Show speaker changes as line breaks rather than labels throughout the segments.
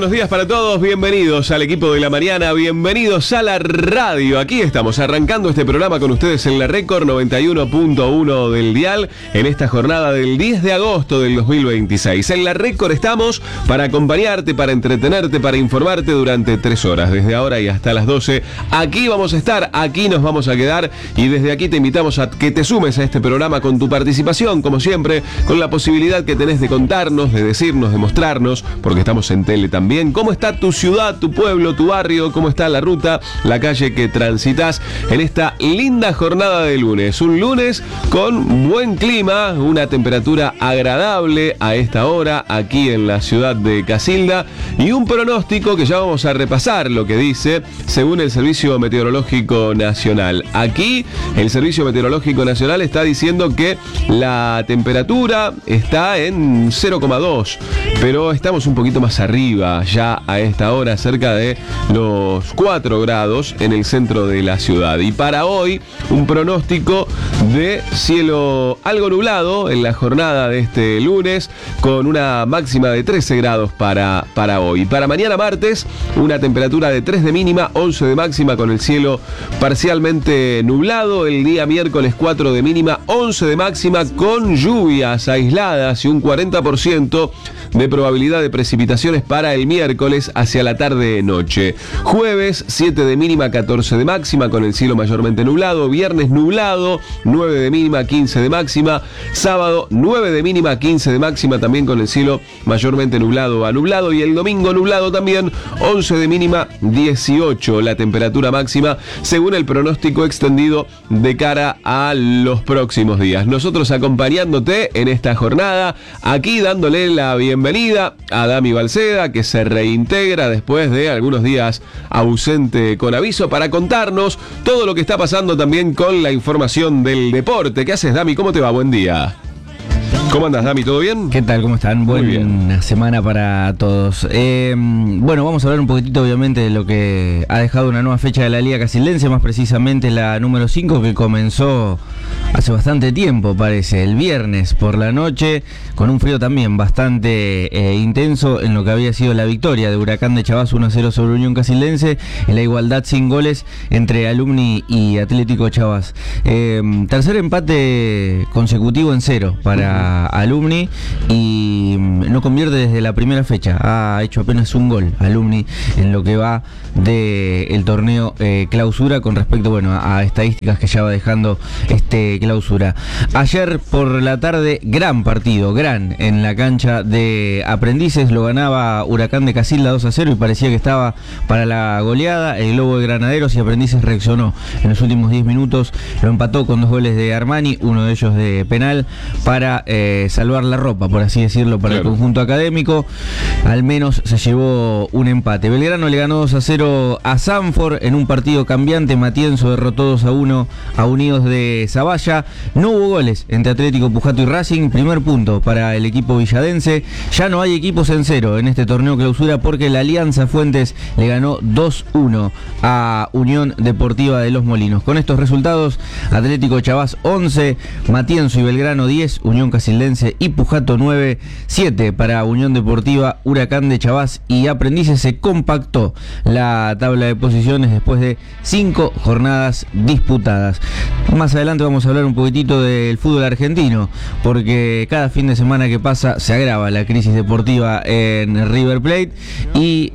buenos días para todos, bienvenidos al equipo de la mañana, bienvenidos a la radio. Aquí estamos arrancando este programa con ustedes en la Record 91.1 del dial en esta jornada del 10 de agosto del 2026. En la Record estamos para acompañarte, para entretenerte, para informarte durante 3 horas, desde ahora y hasta las 12. Aquí vamos a estar, aquí nos vamos a quedar y desde aquí te invitamos a que te sumes a este programa con tu participación, como siempre, con la posibilidad que tenés de contarnos, de decirnos, de mostrarnos, porque estamos en tele también, cómo está tu ciudad, tu pueblo, tu barrio, cómo está la ruta, la calle que transitas en esta linda jornada de lunes. Un lunes con buen clima, una temperatura agradable a esta hora aquí en la ciudad de Casilda y un pronóstico que ya vamos a repasar lo que dice según el Servicio Meteorológico Nacional. Aquí el Servicio Meteorológico Nacional está diciendo que la temperatura está en 0,2, pero estamos un poquito más arriba ya a esta hora, cerca de los 4 grados en el centro de la ciudad. Y para hoy, un pronóstico de cielo algo nublado en la jornada de este lunes, con una máxima de 13 grados para hoy. Para mañana martes, una temperatura de 3 de mínima, 11 de máxima, con el cielo parcialmente nublado. El día miércoles 4 de mínima, 11 de máxima, con lluvias aisladas y un 40% de probabilidad de precipitaciones para el miércoles hacia la tarde-noche. Jueves, 7 de mínima, 14 de máxima, con el cielo mayormente nublado. Viernes nublado, 9 de mínima, 15 de máxima. Sábado, 9 de mínima, 15 de máxima, también con el cielo mayormente nublado a nublado. Y el domingo nublado también, 11 de mínima, 18 la temperatura máxima, según el pronóstico extendido de cara a los próximos días. Nosotros acompañándote en esta jornada, aquí dándole la bienvenida a Dami Balceda, que se reintegra después de algunos días ausente con aviso, para contarnos todo lo que está pasando también con la información del deporte. ¿Qué haces, Dami? ¿Cómo te va? Buen día. ¿Cómo andas, Dami? ¿Todo bien?
¿Qué tal? ¿Cómo están? Buena semana para todos. Bueno, vamos a hablar un poquitito, obviamente, de lo que ha dejado una nueva fecha de la Liga Casildense, más precisamente la número 5, que comenzó hace bastante tiempo, parece, el viernes por la noche, con un frío también bastante intenso en lo que había sido la victoria de Huracán de Chavás 1-0 sobre Unión Casildense, en la igualdad sin goles entre Alumni y Atlético Chavás. Tercer empate consecutivo en 0 para Alumni y no convierte desde la primera fecha. Ha hecho apenas un gol Alumni en lo que va del torneo clausura, con respecto, bueno, a estadísticas que ya va dejando este clausura. Ayer por la tarde, gran partido, en la cancha de Aprendices, lo ganaba Huracán de Casilda 2-0 y parecía que estaba para la goleada. El Globo de Granaderos, y Aprendices reaccionó en los últimos 10 minutos, lo empató con 2 goles de Armani, uno de ellos de penal, para salvar la ropa, por así decirlo, para el conjunto académico. Al menos se llevó un empate. Belgrano le ganó 2-0 a Sanford en un partido cambiante. Matienzo derrotó 2-1 a Unidos de Zavalla. No hubo goles entre Atlético Pujato y Racing. Primer punto para el equipo villadense. Ya no hay equipos en 0 en este torneo clausura, porque la Alianza Fuentes le ganó 2-1 a Unión Deportiva de Los Molinos. Con estos resultados, Atlético Chavás 11, Matienzo y Belgrano 10, Unión Casildense y Pujato 9, 7 para Unión Deportiva, Huracán de Chavás y Aprendices. Se compactó la tabla de posiciones después de 5 jornadas disputadas. Más adelante vamos a hablar un poquitito del fútbol argentino, porque cada fin de semana que pasa se agrava la crisis deportiva en River Plate y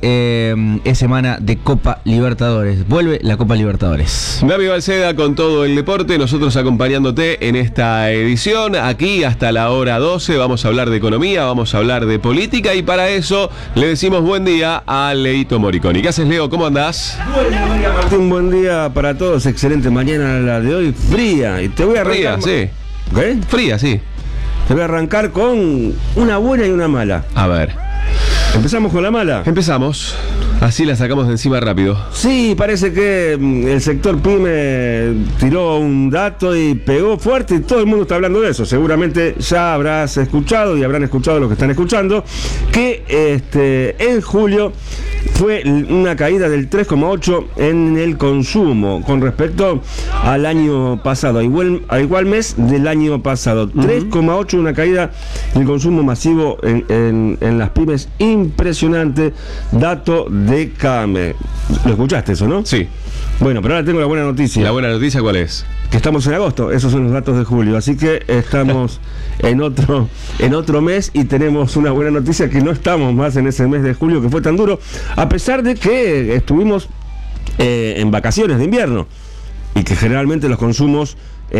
es semana de Copa Libertadores. Vuelve la Copa Libertadores.
Dami Balceda con todo el deporte, nosotros acompañándote en esta edición, aquí hasta la hora 12. Vamos a hablar de economía, vamos a hablar de política, y para eso le decimos buen día a Leito Moriconi. ¿Qué haces, Leo? ¿Cómo andás?
Buen día, Martín, buen día para todos. Excelente mañana la de hoy, fría. Y te voy a arrancar.
Fría, sí.
¿Qué?
Fría, sí.
Te voy a arrancar con una buena y una mala.
A ver.
¿Empezamos con la mala?
Empezamos. Así la sacamos de encima rápido.
Sí, parece que el sector PYME tiró un dato y pegó fuerte, y todo el mundo está hablando de eso. Seguramente ya habrás escuchado y habrán escuchado los que están escuchando que en julio fue una caída del 3,8 en el consumo con respecto al año pasado, al igual mes del año pasado. 3,8, una caída del consumo masivo en las pymes, impresionante, dato de CAME. ¿Lo escuchaste eso, no?
Sí.
Bueno, pero ahora tengo la buena noticia.
¿La buena noticia cuál es?
Que estamos en agosto, esos son los datos de julio, así que estamos en otro mes y tenemos una buena noticia, que no estamos más en ese mes de julio que fue tan duro, a pesar de que estuvimos en vacaciones de invierno y que generalmente los consumos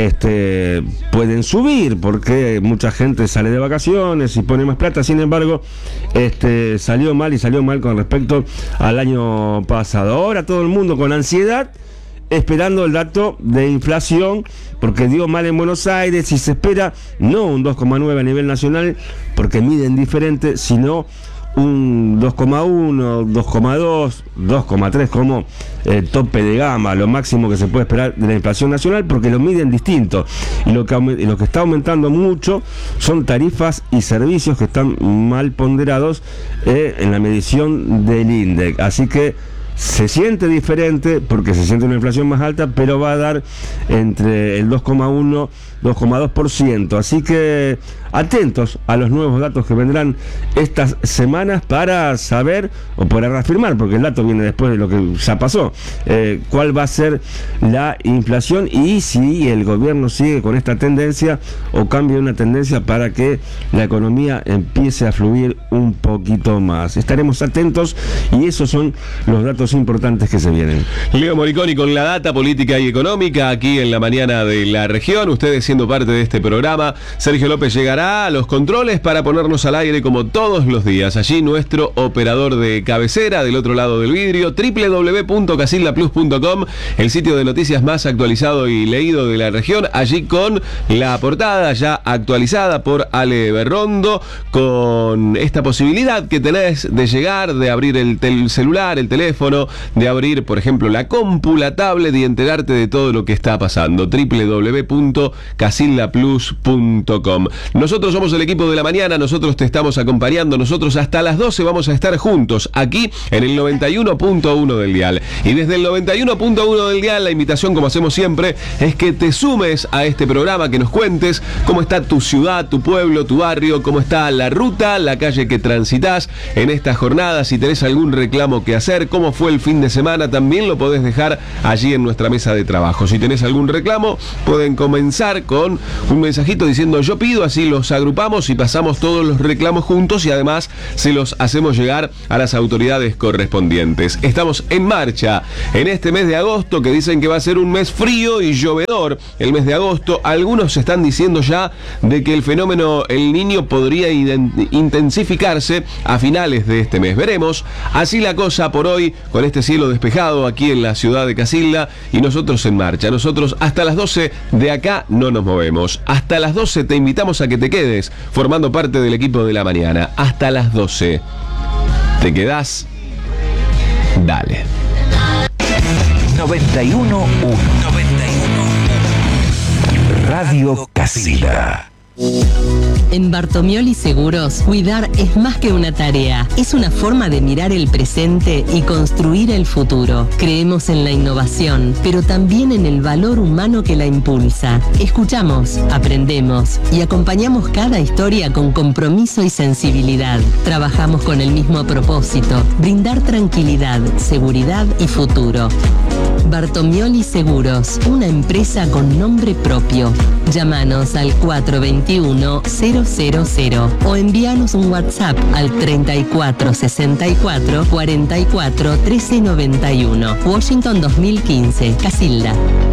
pueden subir porque mucha gente sale de vacaciones y pone más plata. Sin embargo, salió mal con respecto al año pasado. Ahora todo el mundo con ansiedad esperando el dato de inflación, porque dio mal en Buenos Aires y se espera no un 2,9 a nivel nacional, porque miden diferente, sino un 2,1, 2,2, 2,3 como tope de gama, lo máximo que se puede esperar de la inflación nacional, porque lo miden distinto. Y lo que está aumentando mucho son tarifas y servicios que están mal ponderados en la medición del INDEC. Así que se siente diferente porque se siente una inflación más alta, pero va a dar entre el 2,1 2,2%. Así que atentos a los nuevos datos que vendrán estas semanas para saber o para reafirmar, porque el dato viene después de lo que ya pasó, cuál va a ser la inflación y si el gobierno sigue con esta tendencia o cambia una tendencia para que la economía empiece a fluir un poquito más. Estaremos atentos y esos son los datos importantes que se vienen.
Leo Moriconi con la data política y económica aquí en la mañana de la región. Ustedes siendo parte de este programa. Sergio López llegará a los controles para ponernos al aire como todos los días. Allí nuestro operador de cabecera del otro lado del vidrio, www.casildaplus.com, el sitio de noticias más actualizado y leído de la región. Allí con la portada ya actualizada por Ale Berrondo, con esta posibilidad que tenés de llegar, de abrir el celular, el teléfono, de abrir, por ejemplo, la compu, la tablet y enterarte de todo lo que está pasando. www.casildaplus.com. Nosotros somos el equipo de la mañana, nosotros te estamos acompañando, nosotros hasta las 12 vamos a estar juntos aquí en el 91.1 del dial. Y desde el 91.1 del dial, la invitación, como hacemos siempre, es que te sumes a este programa, que nos cuentes cómo está tu ciudad, tu pueblo, tu barrio, cómo está la ruta, la calle que transitas en esta jornada. Si tenés algún reclamo que hacer, cómo fue el fin de semana, también lo podés dejar allí en nuestra mesa de trabajo. Si tenés algún reclamo, pueden comenzar con un mensajito diciendo yo pido, así los agrupamos y pasamos todos los reclamos juntos y además se los hacemos llegar a las autoridades correspondientes. Estamos en marcha en este mes de agosto, que dicen que va a ser un mes frío y llovedor. El mes de agosto, algunos están diciendo ya de que el fenómeno El Niño podría intensificarse a finales de este mes. Veremos. Así la cosa por hoy, con este cielo despejado aquí en la ciudad de Casilda y nosotros en marcha. Nosotros hasta las 12 de acá no nos movemos. Hasta las 12 te invitamos a que te quedes formando parte del equipo de la mañana. Hasta las 12. ¿Te quedás? Dale.
91.1 Radio Casilda.
En Bartomioli Seguros, cuidar es más que una tarea, es una forma de mirar el presente y construir el futuro. Creemos en la innovación, pero también en el valor humano que la impulsa. Escuchamos, aprendemos y acompañamos cada historia con compromiso y sensibilidad. Trabajamos con el mismo propósito, brindar tranquilidad, seguridad y futuro. Bartomioli Seguros, una empresa con nombre propio. Llámanos al 421-000 o envíanos un WhatsApp al 3464 44 1391. Washington 2015, Casilda.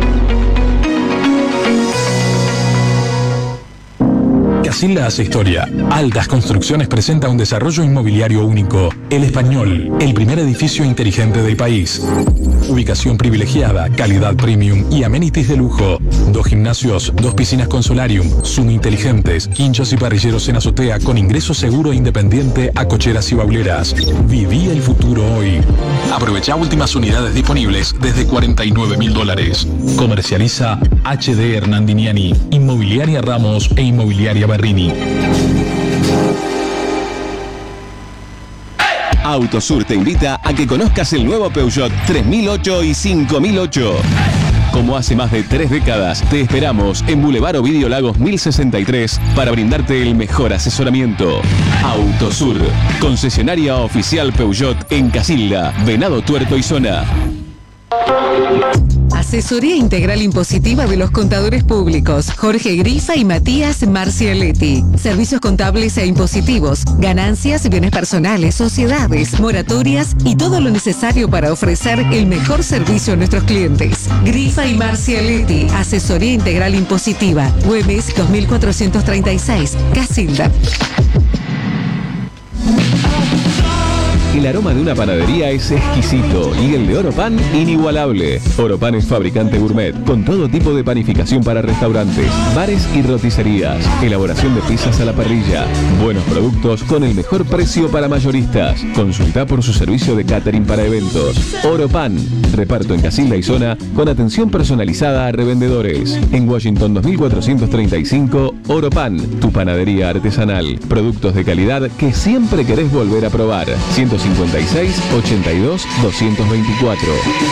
Casilda hace historia. Altas Construcciones presenta un desarrollo inmobiliario único. El Español, el primer edificio inteligente del país. Ubicación privilegiada, calidad premium y amenities de lujo. 2 gimnasios, 2 piscinas con solarium, Zoom inteligentes, quinchos y parrilleros en azotea con ingreso seguro e independiente a cocheras y bauleras. Viví el futuro hoy. Aprovecha últimas unidades disponibles desde $49.000. Comercializa HD Hernandiniani, Inmobiliaria Ramos e Inmobiliaria Berrini.
Autosur te invita a que conozcas el nuevo Peugeot 3008 y 5008. Como hace más de 3 décadas, te esperamos en Boulevard Ovidio Lagos 1063 para brindarte el mejor asesoramiento. Autosur, concesionaria oficial Peugeot en Casilda, Venado Tuerto y Zona.
Asesoría Integral Impositiva de los Contadores Públicos, Jorge Grifa y Matías Marcialetti. Servicios contables e impositivos, ganancias, bienes personales, sociedades, moratorias y todo lo necesario para ofrecer el mejor servicio a nuestros clientes. Grifa y Marcialetti, Asesoría Integral Impositiva, Güemes 2436, Casilda.
El aroma de una panadería es exquisito y el de Oropan inigualable. Oropan es fabricante gourmet con todo tipo de panificación para restaurantes, bares y roticerías. Elaboración de pizzas a la parrilla. Buenos productos con el mejor precio para mayoristas. Consulta por su servicio de catering para eventos. Oropan, reparto en Casilda y Zona con atención personalizada a revendedores. En Washington 2435, Oropan, tu panadería artesanal. Productos de calidad que siempre querés volver a probar. 156 82 224.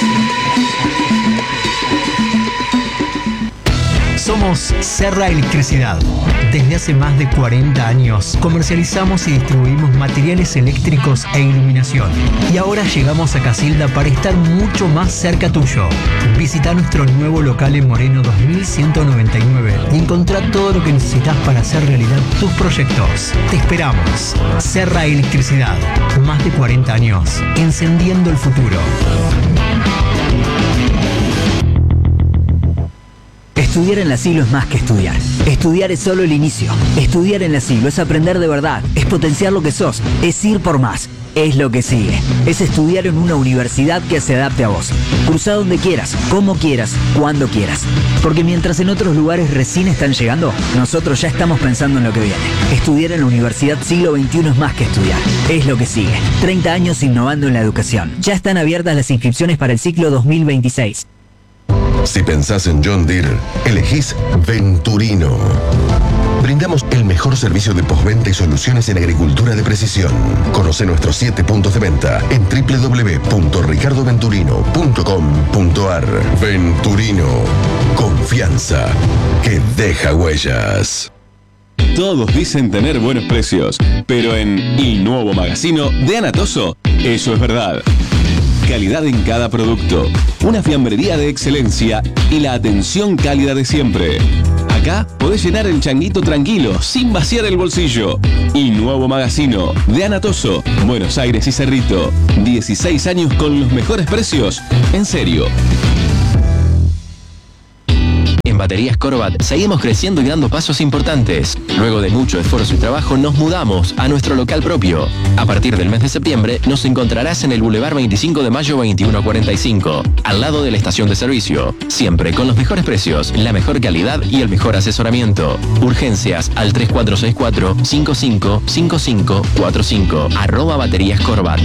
Somos Serra Electricidad. Desde hace más de 40 años comercializamos y distribuimos materiales eléctricos e iluminación. Y ahora llegamos a Casilda para estar mucho más cerca tuyo. Visita nuestro nuevo local en Moreno 2199 y encontrá todo lo que necesitas para hacer realidad tus proyectos. Te esperamos. Serra Electricidad. Más de 40 años encendiendo el futuro.
Estudiar en la Silo es más que estudiar. Estudiar es solo el inicio. Estudiar en la Silo es aprender de verdad, es potenciar lo que sos, es ir por más. Es lo que sigue. Es estudiar en una universidad que se adapte a vos. Cruzá donde quieras, como quieras, cuando quieras. Porque mientras en otros lugares recién están llegando, nosotros ya estamos pensando en lo que viene. Estudiar en la Universidad Siglo XXI es más que estudiar. Es lo que sigue. 30 años innovando en la educación. Ya están abiertas las inscripciones para el ciclo 2026.
Si pensás en John Deere, elegís Venturino. Brindamos el mejor servicio de postventa y soluciones en agricultura de precisión. Conoce nuestros 7 puntos de venta en www.ricardoventurino.com.ar. Venturino. Confianza que deja huellas.
Todos dicen tener buenos precios, pero en Il Nuovo Magazzino de Anatoso, eso es verdad. Calidad en cada producto, una fiambrería de excelencia y la atención cálida de siempre. Acá podés llenar el changuito tranquilo, sin vaciar el bolsillo. Il Nuovo Magazzino de Anatoso, Buenos Aires y Cerrito. 16 años con los mejores precios. En serio.
En Baterías Corbat seguimos creciendo y dando pasos importantes. Luego de mucho esfuerzo y trabajo nos mudamos a nuestro local propio. A partir del mes de septiembre nos encontrarás en el Boulevard 25 de Mayo 2145, al lado de la estación de servicio. Siempre con los mejores precios, la mejor calidad y el mejor asesoramiento. Urgencias al 3464-555545 @Baterías Corbat.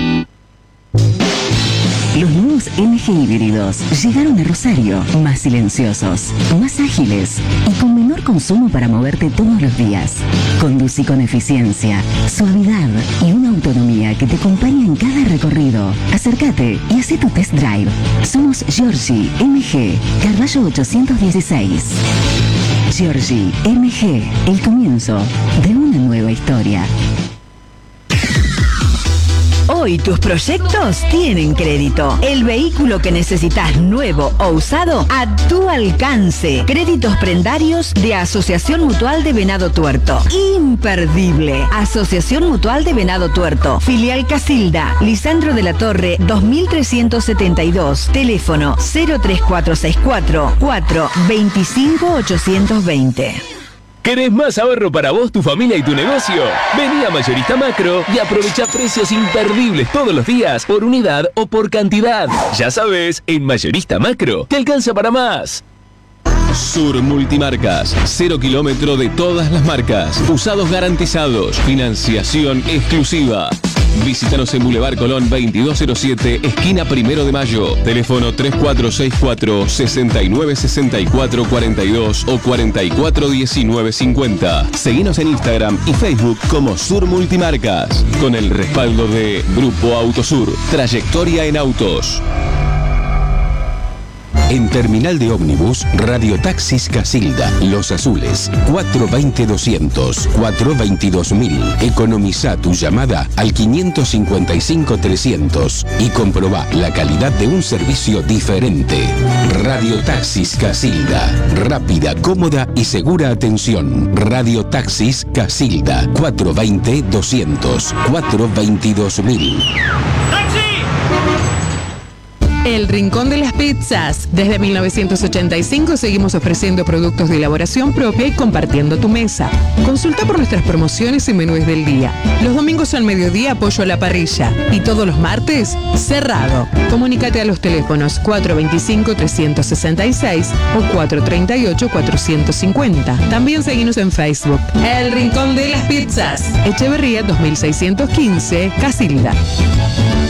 Los nuevos MG híbridos llegaron a Rosario, más silenciosos, más ágiles y con menor consumo para moverte todos los días. Conducí con eficiencia, suavidad y una autonomía que te acompaña en cada recorrido. Acércate y haz tu test drive. Somos Giorgi MG, Carballo 816. Giorgi MG, el comienzo de una nueva historia.
Hoy tus proyectos tienen crédito. El vehículo que necesitas nuevo o usado a tu alcance. Créditos prendarios de Asociación Mutual de Venado Tuerto. Imperdible. Asociación Mutual de Venado Tuerto. Filial Casilda. Lisandro de la Torre 2372. Teléfono 03464 425 820.
¿Querés más ahorro para vos, tu familia y tu negocio? Vení a Mayorista Macro y aprovecha precios imperdibles todos los días, por unidad o por cantidad. Ya sabes, en Mayorista Macro te alcanza para más.
Sur Multimarcas, 0 kilómetro de todas las marcas, usados garantizados, financiación exclusiva. Visítanos en Boulevard Colón 2207, esquina 1 de Mayo. Teléfono 3464-696442 o 441950. Seguinos en Instagram y Facebook como Sur Multimarcas, con el respaldo de Grupo Autosur, trayectoria en autos.
En Terminal de Ómnibus, Radiotaxis Casilda, Los Azules, 420-200, 422.000. Economiza tu llamada al 555-300 y comprobá la calidad de un servicio diferente. Radiotaxis Casilda, rápida, cómoda y segura atención. Radiotaxis Casilda, 420-200, 422.000.
El Rincón de las Pizzas. Desde 1985 seguimos ofreciendo productos de elaboración propia y compartiendo tu mesa. Consulta por nuestras promociones y menús del día. Los domingos al mediodía pollo a la parrilla y todos los martes cerrado. Comunícate a los teléfonos 425-366 o 438-450. También seguimos en Facebook. El Rincón de las Pizzas. Echeverría 2615, Casilda.